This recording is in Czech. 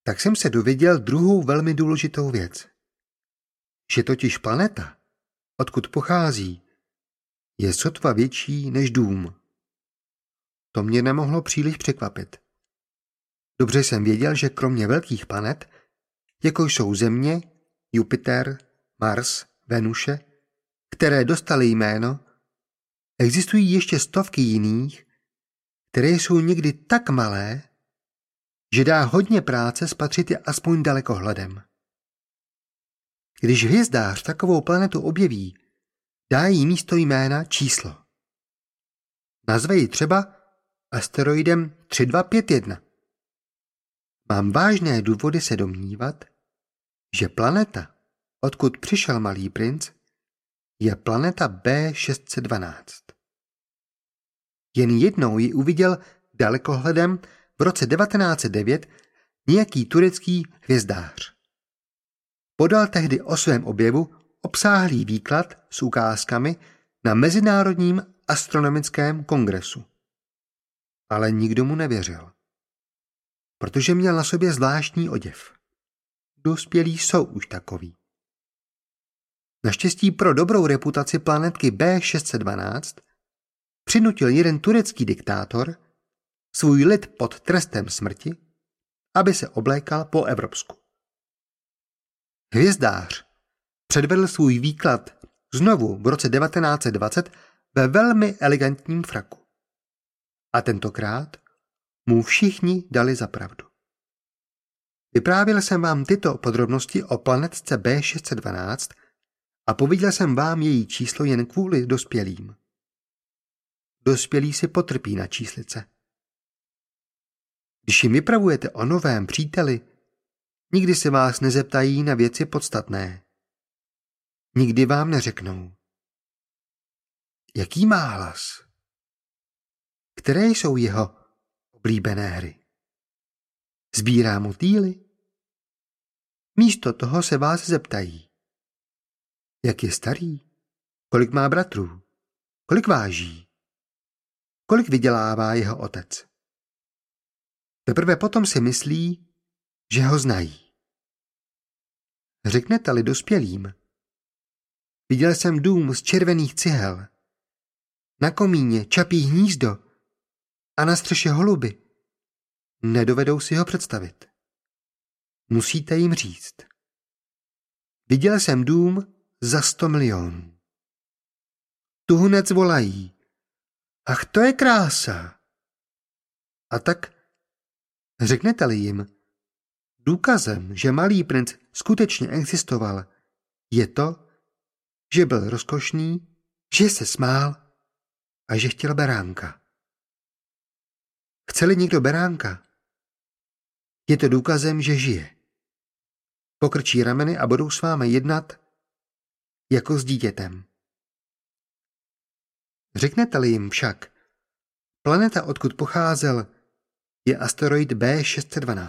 Tak jsem se dověděl druhou velmi důležitou věc. Že totiž planeta, odkud pochází, je sotva větší než dům. To mě nemohlo příliš překvapit. Dobře jsem věděl, že kromě velkých planet, jako jsou Země, Jupiter, Mars, Venuše, které dostaly jméno, existují ještě stovky jiných, které jsou někdy tak malé, že dá hodně práce spatřit je aspoň dalekohledem. Když hvězdář takovou planetu objeví, dá jí místo jména číslo. Nazve ji třeba asteroidem 3251. Mám vážné důvody se domnívat, že planeta, odkud přišel Malý princ, je planeta B612. Jen jednou ji uviděl dalekohledem v roce 1909 nějaký turecký hvězdář. Podal tehdy o svém objevu obsáhlý výklad s ukázkami na Mezinárodním astronomickém kongresu. Ale nikdo mu nevěřil, protože měl na sobě zvláštní oděv. Dospělí jsou už takoví. Naštěstí pro dobrou reputaci planetky B612 přinutil jeden turecký diktátor svůj lid pod trestem smrti, aby se oblékal po evropsku. Hvězdář předvedl svůj výklad znovu v roce 1920 ve velmi elegantním fraku. A tentokrát mu všichni dali za pravdu. Vyprávěl jsem vám tyto podrobnosti o planetce B612 a pověděl jsem vám její číslo jen kvůli dospělým. Dospělí si potrpí na číslice. Když jim vypravujete o novém příteli, nikdy se vás nezeptají na věci podstatné. Nikdy vám neřeknou. Jaký má hlas? Které jsou jeho oblíbené hry? Sbírá motýly? Místo toho se vás zeptají. Jak je starý? Kolik má bratrů? Kolik váží? Kolik vydělává jeho otec? Teprve potom si myslí, že ho znají. Řeknete-li dospělým: viděl jsem dům z červených cihel, na komíně čapí hnízdo a na střeše holuby, nedovedou si ho představit. Musíte jim říct: viděl jsem dům za 100 milionů. Tu hned zvolají: ach, to je krása. A tak řeknete-li jim: důkazem, že Malý princ skutečně existoval, je to, že byl rozkošný, že se smál a že chtěl beránka. Chce-li někdo beránka, je to důkazem, že žije. Pokrčí rameny a budou s vámi jednat jako s dítětem. Řeknete-li jim však: planeta, odkud pocházel, je asteroid B612.